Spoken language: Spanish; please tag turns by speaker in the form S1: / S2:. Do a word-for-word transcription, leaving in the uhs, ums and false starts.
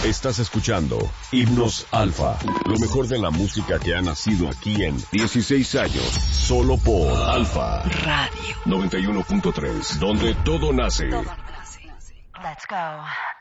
S1: Estás escuchando Himnos Alfa, lo mejor de la música que ha nacido aquí en dieciséis años, solo por Alfa
S2: Radio
S1: noventa y uno punto tres, donde todo nace.
S2: Todo nace. Let's go.